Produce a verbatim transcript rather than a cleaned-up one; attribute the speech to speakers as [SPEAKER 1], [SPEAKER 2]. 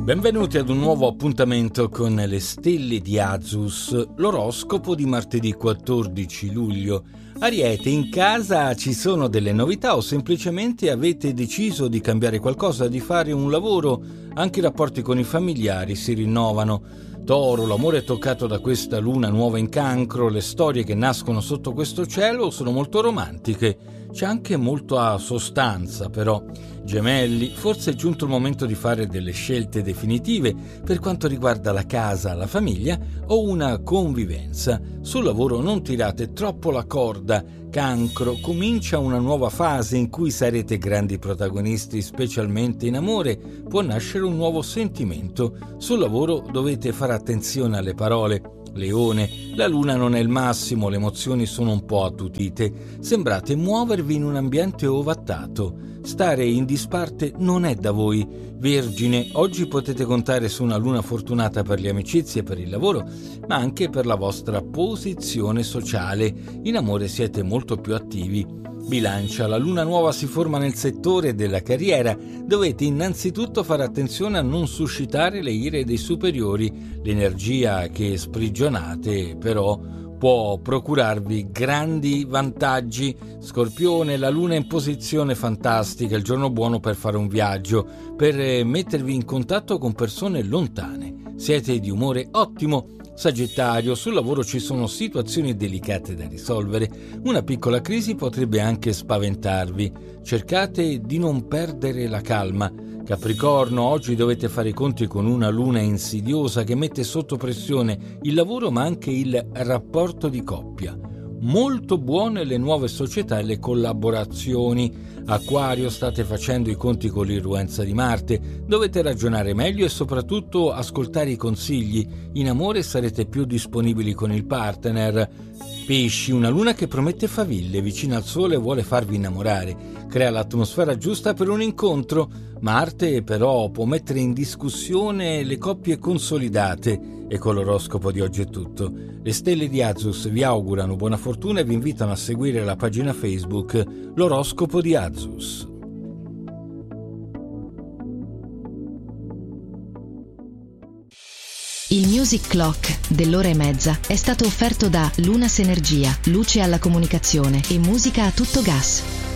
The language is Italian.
[SPEAKER 1] Benvenuti ad un nuovo appuntamento con le stelle di Azus, l'oroscopo di martedì quattordici luglio. Ariete, in casa ci sono delle novità o semplicemente avete deciso di cambiare qualcosa, di fare un lavoro? Anche i rapporti con i familiari si rinnovano. Toro, l'amore è toccato da questa luna nuova in Cancro, le storie che nascono sotto questo cielo sono molto romantiche, c'è anche molta sostanza però. Gemelli, forse è giunto il momento di fare delle scelte definitive per quanto riguarda la casa, la famiglia o una convivenza. Sul lavoro non tirate troppo la corda. Cancro, comincia una nuova fase in cui sarete grandi protagonisti, specialmente in amore. Può nascere un nuovo sentimento. Sul lavoro dovete fare attenzione alle parole. Leone, la luna non è il massimo, le emozioni sono un po' attutite. Sembrate muovervi in un ambiente ovattato. Stare in disparte non è da voi. Vergine, oggi potete contare su una luna fortunata per le amicizie e per il lavoro, ma anche per la vostra posizione sociale. In amore siete molto più attivi. Bilancia, la luna nuova si forma nel settore della carriera. Dovete innanzitutto fare attenzione a non suscitare le ire dei superiori. L'energia che sprigionate, però, può procurarvi grandi vantaggi. Scorpione, la luna è in posizione fantastica, il giorno buono per fare un viaggio, per mettervi in contatto con persone lontane. Siete di umore ottimo. Sagittario, sul lavoro ci sono situazioni delicate da risolvere. Una piccola crisi potrebbe anche spaventarvi. Cercate di non perdere la calma. Capricorno, oggi dovete fare i conti con una luna insidiosa che mette sotto pressione il lavoro ma anche il rapporto di coppia. Molto buone le nuove società e le collaborazioni. Acquario, state facendo i conti con l'irruenza di Marte. Dovete ragionare meglio e soprattutto ascoltare i consigli. In amore sarete più disponibili con il partner. Pesci, una luna che promette faville, vicino al sole vuole farvi innamorare. Crea l'atmosfera giusta per un incontro. Marte però può mettere in discussione le coppie consolidate. E con l'oroscopo di oggi è tutto. Le stelle di Azus vi augurano buona fortuna e vi invitano a seguire la pagina Facebook L'oroscopo di Azus.
[SPEAKER 2] Il Music Clock dell'ora e mezza è stato offerto da Lunas Energia, luce alla comunicazione e musica a tutto gas.